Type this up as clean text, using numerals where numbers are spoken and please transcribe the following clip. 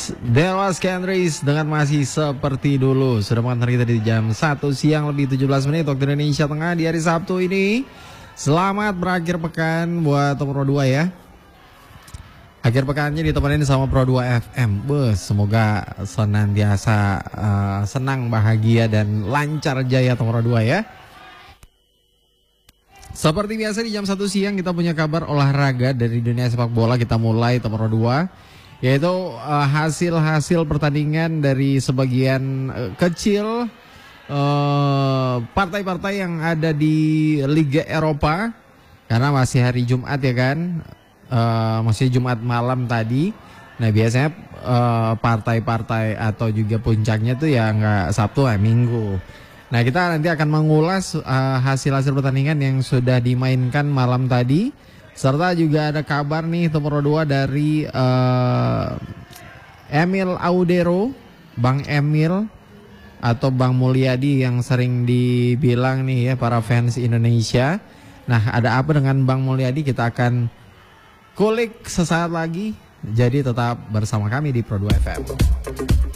Dewas Kendris dengan masih seperti dulu. Sudah mengantar kita di jam 1 siang lebih 17 menit waktu Indonesia Tengah di hari Sabtu ini. Selamat berakhir pekan buat Pro 2 ya. Akhir pekannya ditemenin sama Pro 2 FM. Semoga senantiasa senang, bahagia dan lancar jaya Pro 2 ya. Seperti biasa di jam 1 siang kita punya kabar olahraga dari dunia sepak bola. Kita mulai Pro 2. Yaitu hasil-hasil pertandingan dari sebagian kecil partai-partai yang ada di Liga Eropa. Karena masih hari Jumat ya kan, masih Jumat malam tadi. Nah biasanya partai-partai atau juga puncaknya tuh ya nggak Sabtu ya Minggu. Nah kita nanti akan mengulas hasil-hasil pertandingan yang sudah dimainkan malam tadi. Serta juga ada kabar nih Pro 2 dari Emil Audero, Bang Emil atau Bang Mulyadi yang sering dibilang nih ya para fans Indonesia. Nah ada apa dengan Bang Mulyadi, kita akan kulik sesaat lagi. Jadi tetap bersama kami di Pro 2 FM.